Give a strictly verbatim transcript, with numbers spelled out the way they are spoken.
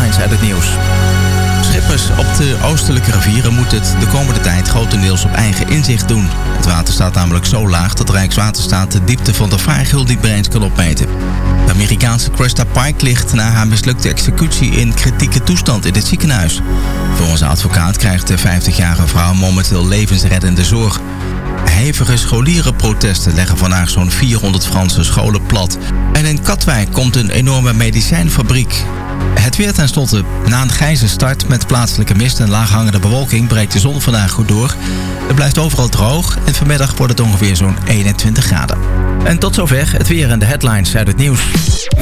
headlines uit het nieuws. Schippers op de oostelijke rivieren moeten het de komende tijd grotendeels op eigen inzicht doen. Het water staat namelijk zo laag dat Rijkswaterstaat de diepte van de vaargeul niet meer eens kan opmeten. De Amerikaanse Cresta Pike ligt na haar mislukte executie in kritieke toestand in het ziekenhuis. Volgens de advocaat krijgt de vijftigjarige vrouw momenteel levensreddende zorg. Hevige scholierenprotesten leggen vandaag zo'n vierhonderd Franse scholen plat. En in Katwijk komt een enorme medicijnfabriek. Het weer ten slotte. Na een grijze start met plaatselijke mist en laaghangende bewolking breekt de zon vandaag goed door. Het blijft overal droog en vanmiddag wordt het ongeveer zo'n eenentwintig graden. En tot zover het weer en de headlines uit het nieuws.